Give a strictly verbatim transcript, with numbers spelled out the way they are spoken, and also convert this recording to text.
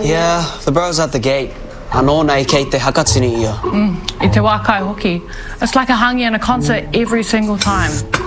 Yeah, the bro's at the gate. Anō nei kei te hakatini ia. Mm, I te wā kai hoki. It's like a hangi and a concert every single time.